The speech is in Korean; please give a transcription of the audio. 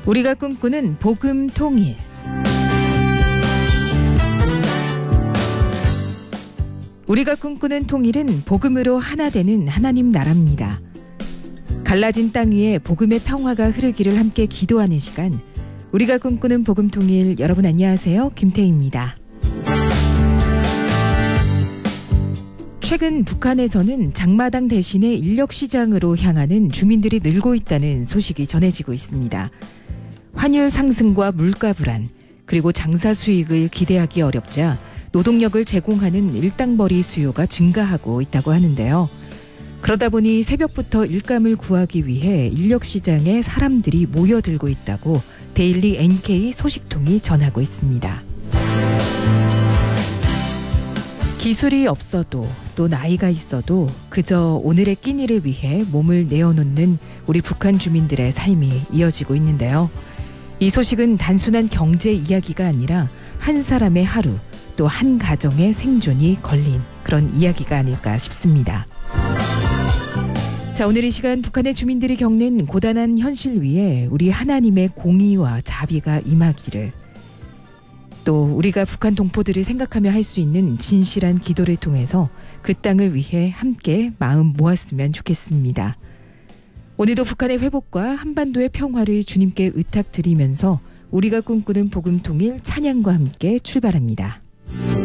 우리가 꿈꾸는 복음 통일. 우리가 꿈꾸는 통일은 복음으로 하나 되는 하나님 나라입니다. 갈라진 땅 위에 복음의 평화가 흐르기를 함께 기도하는 시간. 우리가 꿈꾸는 복음 통일, 여러분 안녕하세요. 김태희입니다. 최근 북한에서는 장마당 대신에 인력시장으로 향하는 주민들이 늘고 있다는 소식이 전해지고 있습니다. 환율 상승과 물가 불안, 그리고 장사 수익을 기대하기 어렵자 노동력을 제공하는 일당벌이 수요가 증가하고 있다고 하는데요. 그러다 보니 새벽부터 일감을 구하기 위해 인력시장에 사람들이 모여들고 있다고 데일리 NK 소식통이 전하고 있습니다. 기술이 없어도 또 나이가 있어도 그저 오늘의 끼니를 위해 몸을 내어놓는 우리 북한 주민들의 삶이 이어지고 있는데요. 이 소식은 단순한 경제 이야기가 아니라 한 사람의 하루, 또 한 가정의 생존이 걸린 그런 이야기가 아닐까 싶습니다. 자, 오늘 이 시간 북한의 주민들이 겪는 고단한 현실 위에 우리 하나님의 공의와 자비가 임하기를, 또 우리가 북한 동포들을 생각하며 할 수 있는 진실한 기도를 통해서 그 땅을 위해 함께 마음 모았으면 좋겠습니다. 오늘도 북한의 회복과 한반도의 평화를 주님께 의탁드리면서 우리가 꿈꾸는 복음 통일 찬양과 함께 출발합니다.